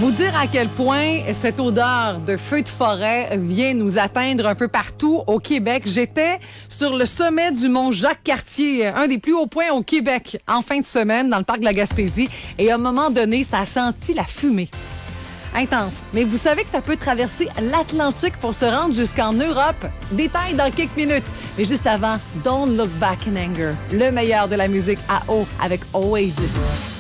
Vous dire à quel point cette odeur de feu de forêt vient nous atteindre un peu partout au Québec. J'étais sur le sommet du mont Jacques-Cartier, un des plus hauts points au Québec, en fin de semaine, dans le parc de la Gaspésie. Et à un moment donné, ça a senti la fumée. Intense. Mais vous savez que ça peut traverser l'Atlantique pour se rendre jusqu'en Europe. Détails dans quelques minutes. Mais juste avant, Don't Look Back in Anger. Le meilleur de la musique à eau avec Oasis.